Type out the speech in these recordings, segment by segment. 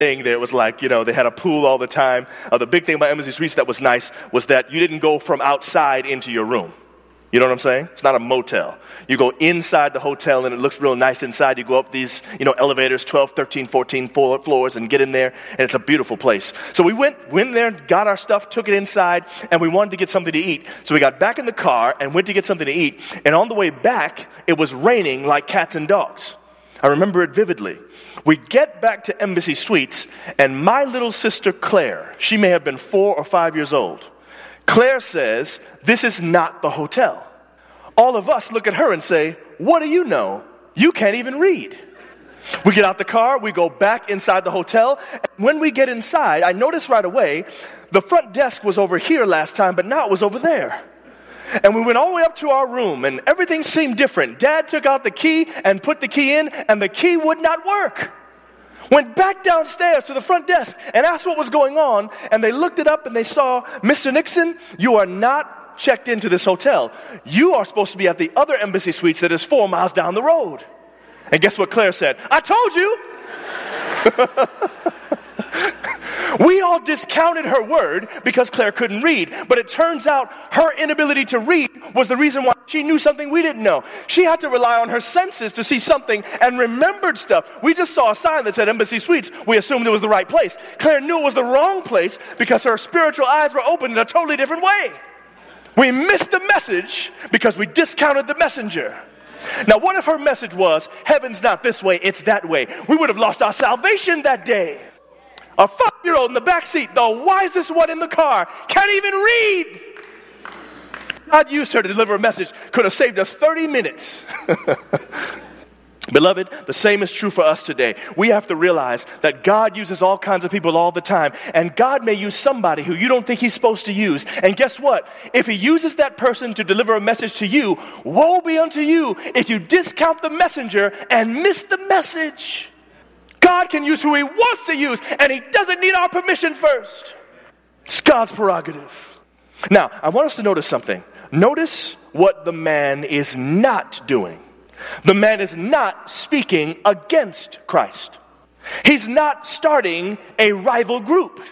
thing there. It was like, they had a pool all the time. The big thing about Embassy Suites that was nice was that you didn't go from outside into your room. You know what I'm saying? It's not a motel. You go inside the hotel and it looks real nice inside. You go up these, elevators, 12, 13, 14 floors and get in there, and it's a beautiful place. So we went there, got our stuff, took it inside, and we wanted to get something to eat. So we got back in the car and went to get something to eat, and on the way back, it was raining like cats and dogs. I remember it vividly. We get back to Embassy Suites, and my little sister Claire, she may have been 4 or 5 years old, Claire says, "This is not the hotel." All of us look at her and say, "What do you know? You can't even read." We get out the car, we go back inside the hotel. And when we get inside, I noticed right away, the front desk was over here last time, but now it was over there. And we went all the way up to our room, and everything seemed different. Dad took out the key and put the key in, and the key would not work. Went back downstairs to the front desk and asked what was going on, and they looked it up and they saw, "Mr. Nixon, you are not checked into this hotel. You are supposed to be at the other Embassy Suites that is 4 miles down the road." And guess what Claire said? "I told you." We all discounted her word because Claire couldn't read. But it turns out her inability to read was the reason why she knew something we didn't know. She had to rely on her senses to see something and remembered stuff. We just saw a sign that said Embassy Suites. We assumed it was the right place. Claire knew it was the wrong place because her spiritual eyes were opened in a totally different way. We missed the message because we discounted the messenger. Now, what if her message was, "Heaven's not this way, it's that way"? We would have lost our salvation that day. A 5-year-old in the back seat, the wisest one in the car, can't even read. God used her to deliver a message. Could have saved us 30 minutes. Beloved, the same is true for us today. We have to realize that God uses all kinds of people all the time. And God may use somebody who you don't think he's supposed to use. And guess what? If he uses that person to deliver a message to you, woe be unto you if you discount the messenger and miss the message. God can use who he wants to use, and he doesn't need our permission first. It's God's prerogative. Now, I want us to notice something. Notice what the man is not doing. The man is not speaking against Christ. He's not starting a rival group.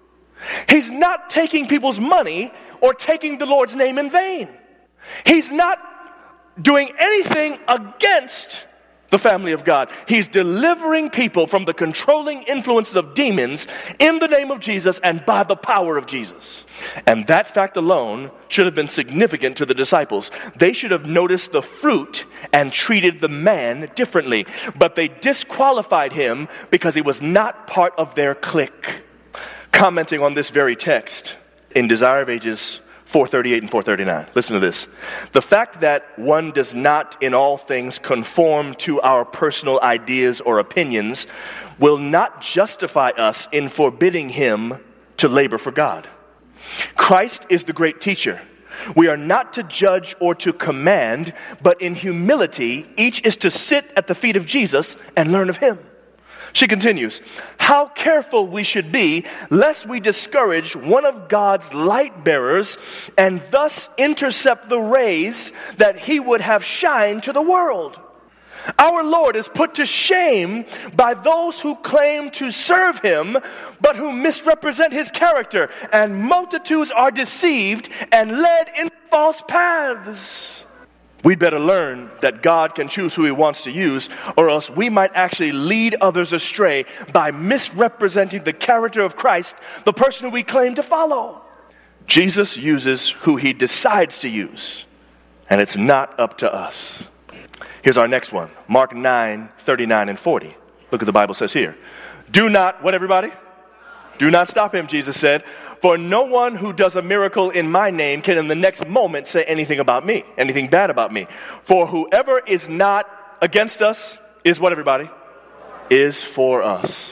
He's not taking people's money or taking the Lord's name in vain. He's not doing anything against the family of God. He's delivering people from the controlling influences of demons in the name of Jesus and by the power of Jesus. And that fact alone should have been significant to the disciples. They should have noticed the fruit and treated the man differently. But they disqualified him because he was not part of their clique. Commenting on this very text in Desire of Ages 438 and 439. Listen to this. The fact that one does not in all things conform to our personal ideas or opinions will not justify us in forbidding him to labor for God. Christ is the great teacher. We are not to judge or to command, but in humility, each is to sit at the feet of Jesus and learn of him. She continues, how careful we should be lest we discourage one of God's light bearers and thus intercept the rays that he would have shine to the world. Our Lord is put to shame by those who claim to serve him, but who misrepresent his character, and multitudes are deceived and led in false paths. We'd better learn that God can choose who he wants to use, or else we might actually lead others astray by misrepresenting the character of Christ, the person who we claim to follow. Jesus uses who he decides to use, and it's not up to us. Here's our next one, Mark 9, 39 and 40. Look what the Bible says here. Do not, what everybody? Do not stop him, Jesus said. For no one who does a miracle in my name can in the next moment say anything about me, anything bad about me. For whoever is not against us is what, everybody? Is for us.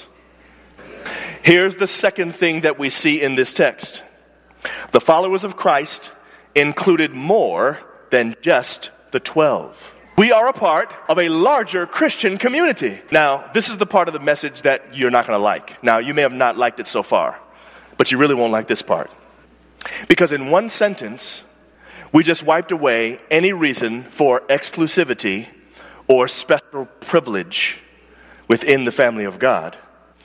Here's the second thing that we see in this text. The followers of Christ included more than just the 12. We are a part of a larger Christian community. Now, this is the part of the message that you're not going to like. Now, you may have not liked it so far, but you really won't like this part. Because in one sentence, we just wiped away any reason for exclusivity or special privilege within the family of God.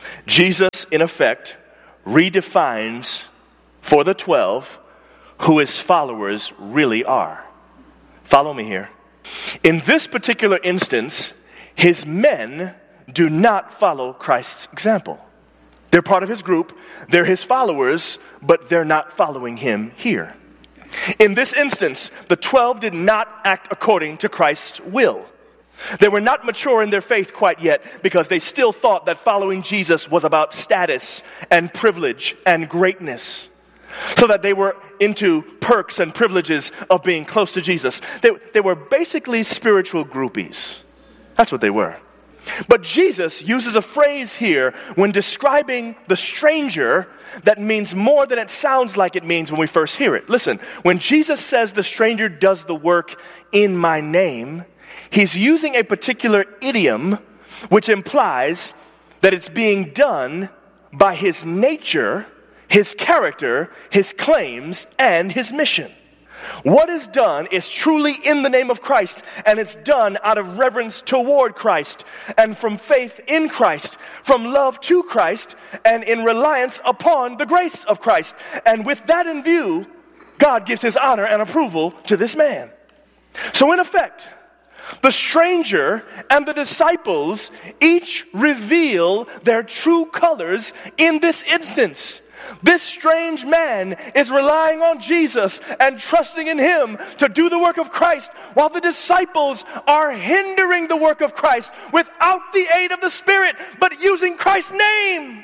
Jesus, in effect, redefines for the 12 who his followers really are. Follow me here. In this particular instance, his men do not follow Christ's example. They're part of his group, they're his followers, but they're not following him here. In this instance, the 12 did not act according to Christ's will. They were not mature in their faith quite yet because they still thought that following Jesus was about status and privilege and greatness. So that they were into perks and privileges of being close to Jesus. They were basically spiritual groupies. That's what they were. But Jesus uses a phrase here when describing the stranger that means more than it sounds like it means when we first hear it. Listen, when Jesus says the stranger does the work in my name, he's using a particular idiom which implies that it's being done by his nature, his character, his claims, and his mission. What is done is truly in the name of Christ, and it's done out of reverence toward Christ, and from faith in Christ, from love to Christ, and in reliance upon the grace of Christ. And with that in view, God gives his honor and approval to this man. So in effect, the stranger and the disciples each reveal their true colors in this instance. This strange man is relying on Jesus and trusting in him to do the work of Christ, while the disciples are hindering the work of Christ without the aid of the Spirit, but using Christ's name.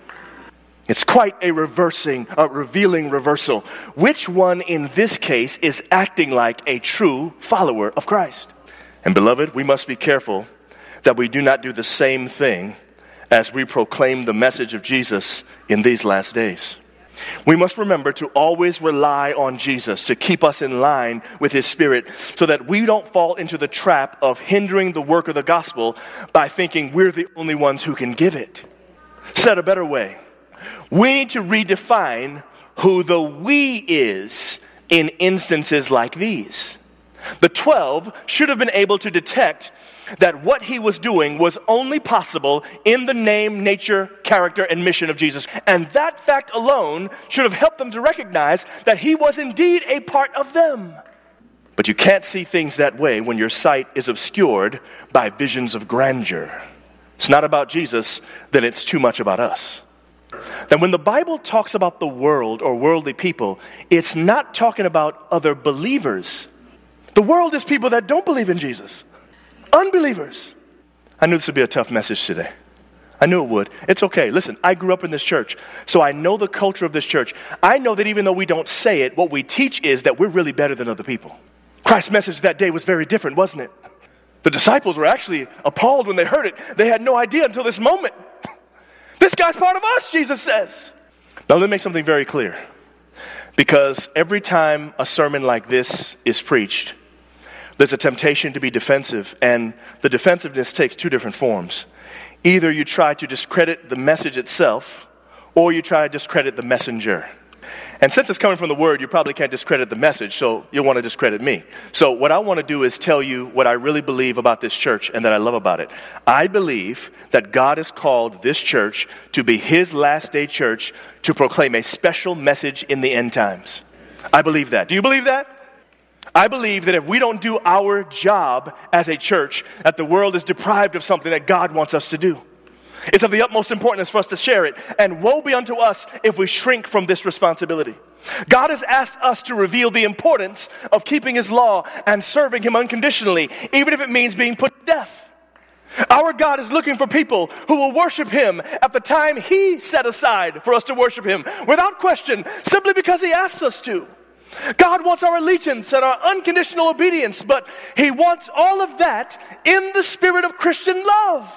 It's quite a revealing reversal. Which one in this case is acting like a true follower of Christ? And beloved, we must be careful that we do not do the same thing as we proclaim the message of Jesus in these last days. We must remember to always rely on Jesus to keep us in line with his Spirit so that we don't fall into the trap of hindering the work of the gospel by thinking we're the only ones who can give it. Said a better way, we need to redefine who the we is in instances like these. The 12 should have been able to detect that what he was doing was only possible in the name, nature, character, and mission of Jesus. And that fact alone should have helped them to recognize that he was indeed a part of them. But you can't see things that way when your sight is obscured by visions of grandeur. It's not about Jesus, then it's too much about us. And when the Bible talks about the world or worldly people, it's not talking about other believers. The world is people that don't believe in Jesus. Unbelievers. I knew this would be a tough message today. I knew it would. It's okay. Listen, I grew up in this church, so I know the culture of this church. I know that even though we don't say it, what we teach is that we're really better than other people. Christ's message that day was very different, wasn't it? The disciples were actually appalled when they heard it. They had no idea until this moment. This guy's part of us, Jesus says. Now let me make something very clear. Because every time a sermon like this is preached, there's a temptation to be defensive, and the defensiveness takes two different forms. Either you try to discredit the message itself, or you try to discredit the messenger. And since it's coming from the word, you probably can't discredit the message, so you'll want to discredit me. So what I want to do is tell you what I really believe about this church and that I love about it. I believe that God has called this church to be his last day church to proclaim a special message in the end times. I believe that. Do you believe that? I believe that if we don't do our job as a church, that the world is deprived of something that God wants us to do. It's of the utmost importance for us to share it, and woe be unto us if we shrink from this responsibility. God has asked us to reveal the importance of keeping his law and serving him unconditionally, even if it means being put to death. Our God is looking for people who will worship him at the time he set aside for us to worship him, without question, simply because he asks us to. God wants our allegiance and our unconditional obedience, but he wants all of that in the spirit of Christian love.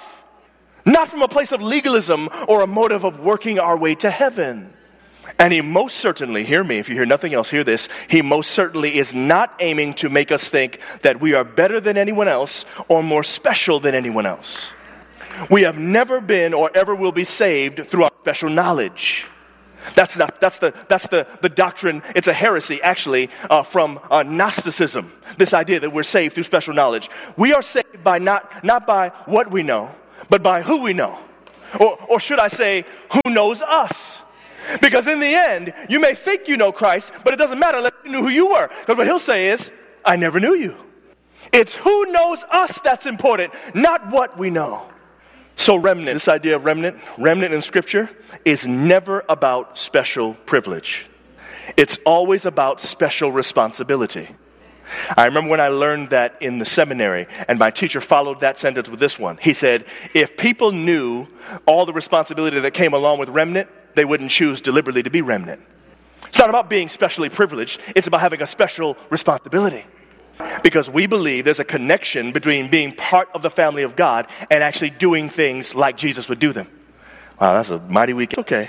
Not from a place of legalism or a motive of working our way to heaven. And he most certainly, hear me, if you hear nothing else, hear this, he most certainly is not aiming to make us think that we are better than anyone else or more special than anyone else. We have never been or ever will be saved through our special knowledge. That's the doctrine. It's a heresy, actually, from Gnosticism. This idea that we're saved through special knowledge. We are saved by not by what we know, but by who we know. Or should I say, who knows us? Because in the end, you may think you know Christ, but it doesn't matter unless you knew who you were. Because what he'll say is, I never knew you. It's who knows us that's important, not what we know. So remnant, this idea of remnant in Scripture is never about special privilege. It's always about special responsibility. I remember when I learned that in the seminary, and my teacher followed that sentence with this one. He said, if people knew all the responsibility that came along with remnant, they wouldn't choose deliberately to be remnant. It's not about being specially privileged. It's about having a special responsibility. Because we believe there's a connection between being part of the family of God and actually doing things like Jesus would do them. Wow, that's a mighty week. Okay.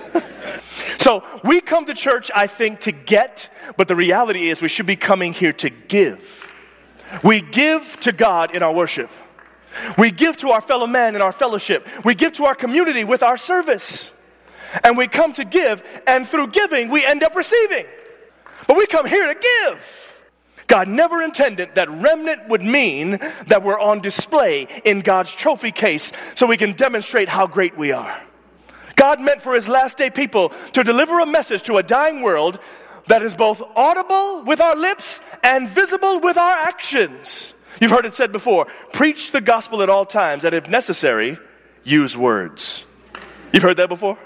So we come to church, I think, to get, but the reality is we should be coming here to give. We give to God in our worship. We give to our fellow man in our fellowship. We give to our community with our service. And we come to give, and through giving, we end up receiving. But we come here to give. God never intended that remnant would mean that we're on display in God's trophy case so we can demonstrate how great we are. God meant for his last day people to deliver a message to a dying world that is both audible with our lips and visible with our actions. You've heard it said before, preach the gospel at all times, and if necessary, use words. You've heard that before?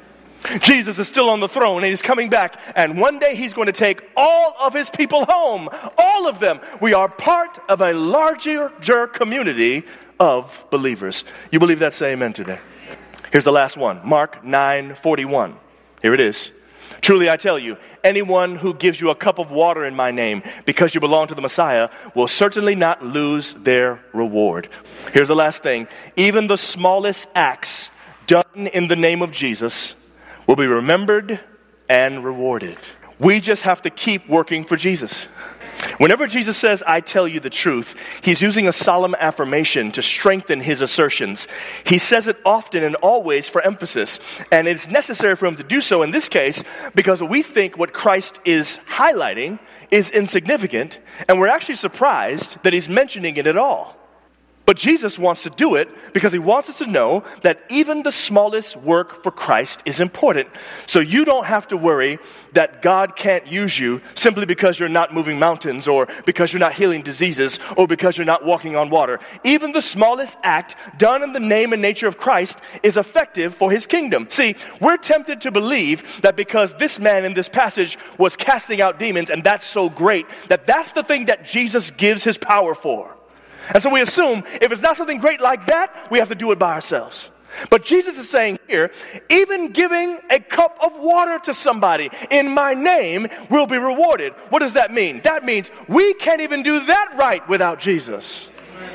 Jesus is still on the throne and he's coming back, and one day he's going to take all of his people home. All of them. We are part of a larger community of believers. You believe that? Say amen today. Here's the last one. Mark 9:41. Here it is. Truly I tell you, anyone who gives you a cup of water in my name because you belong to the Messiah will certainly not lose their reward. Here's the last thing. Even the smallest acts done in the name of Jesus will be remembered and rewarded. We just have to keep working for Jesus. Whenever Jesus says, I tell you the truth, he's using a solemn affirmation to strengthen his assertions. He says it often and always for emphasis, and it's necessary for him to do so in this case because we think what Christ is highlighting is insignificant, and we're actually surprised that he's mentioning it at all. But Jesus wants to do it because he wants us to know that even the smallest work for Christ is important. So you don't have to worry that God can't use you simply because you're not moving mountains or because you're not healing diseases or because you're not walking on water. Even the smallest act done in the name and nature of Christ is effective for his kingdom. See, we're tempted to believe that because this man in this passage was casting out demons and that's so great, that that's the thing that Jesus gives his power for. And so we assume if it's not something great like that, we have to do it by ourselves. But Jesus is saying here, even giving a cup of water to somebody in my name will be rewarded. What does that mean? That means we can't even do that right without Jesus.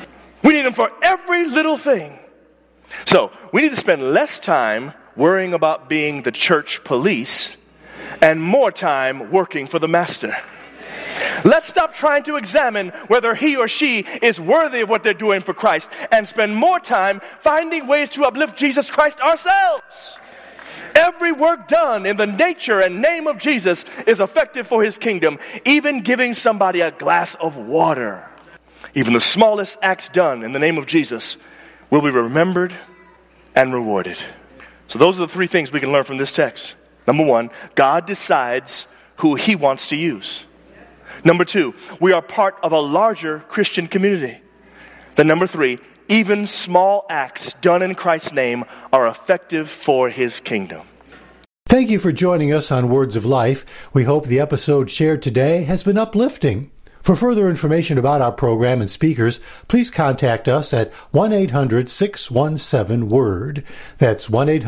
We need him for every little thing. So we need to spend less time worrying about being the church police and more time working for the master. Let's stop trying to examine whether he or she is worthy of what they're doing for Christ and spend more time finding ways to uplift Jesus Christ ourselves. Every work done in the nature and name of Jesus is effective for his kingdom, even giving somebody a glass of water. Even the smallest acts done in the name of Jesus will be remembered and rewarded. So those are the three things we can learn from this text. Number one, God decides who he wants to use. Number two, we are part of a larger Christian community. Then number three, even small acts done in Christ's name are effective for his kingdom. Thank you for joining us on Words of Life. We hope the episode shared today has been uplifting. For further information about our program and speakers, please contact us at 1-800-617-WORD. That's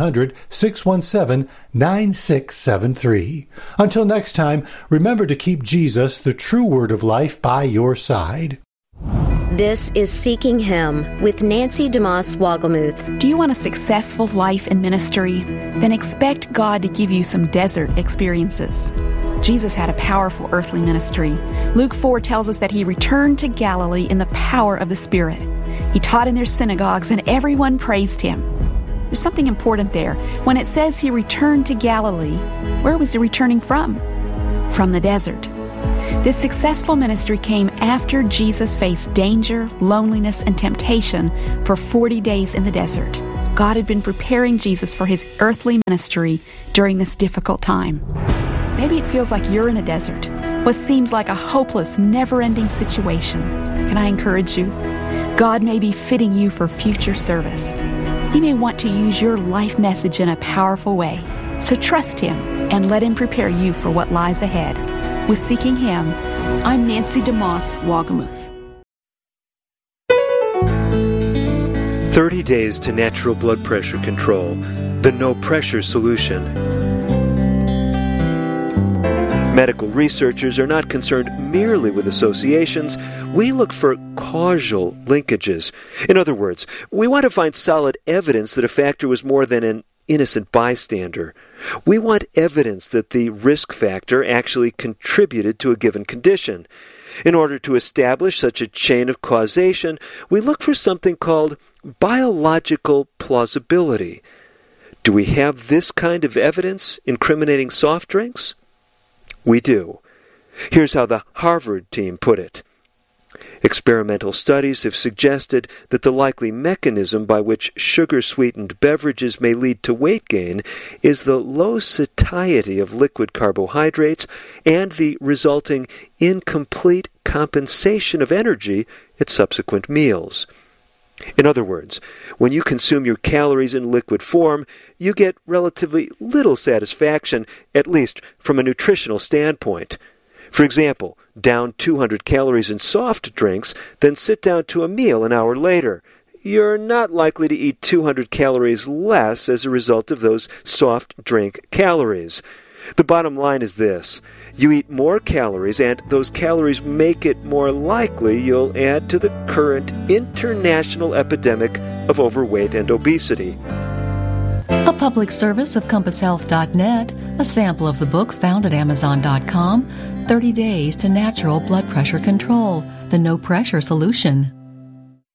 1-800-617-9673. Until next time, remember to keep Jesus, the true Word of Life, by your side. This is Seeking Him with Nancy DeMoss Wogelmuth. Do you want a successful life in ministry? Then expect God to give you some desert experiences. Jesus had a powerful earthly ministry. Luke 4 tells us that he returned to Galilee in the power of the Spirit. He taught in their synagogues and everyone praised him. There's something important there. When it says he returned to Galilee, where was he returning from? From the desert. This successful ministry came after Jesus faced danger, loneliness, and temptation for 40 days in the desert. God had been preparing Jesus for his earthly ministry during this difficult time. Maybe it feels like you're in a desert, what seems like a hopeless, never-ending situation. Can I encourage you? God may be fitting you for future service. He may want to use your life message in a powerful way. So trust him and let him prepare you for what lies ahead. With Seeking Him, I'm Nancy DeMoss Wagamuth. 30 Days to Natural Blood Pressure Control, the No Pressure Solution. Medical researchers are not concerned merely with associations. We look for causal linkages. In other words, we want to find solid evidence that a factor was more than an innocent bystander. We want evidence that the risk factor actually contributed to a given condition. In order to establish such a chain of causation, we look for something called biological plausibility. Do we have this kind of evidence incriminating soft drinks? We do. Here's how the Harvard team put it. Experimental studies have suggested that the likely mechanism by which sugar-sweetened beverages may lead to weight gain is the low satiety of liquid carbohydrates and the resulting incomplete compensation of energy at subsequent meals. In other words, when you consume your calories in liquid form, you get relatively little satisfaction, at least from a nutritional standpoint. For example, down 200 calories in soft drinks, then sit down to a meal an hour later. You're not likely to eat 200 calories less as a result of those soft drink calories. The bottom line is this. You eat more calories, and those calories make it more likely you'll add to the current international epidemic of overweight and obesity. A public service of CompassHealth.net, a sample of the book found at Amazon.com, 30 Days to Natural Blood Pressure Control, the No Pressure Solution.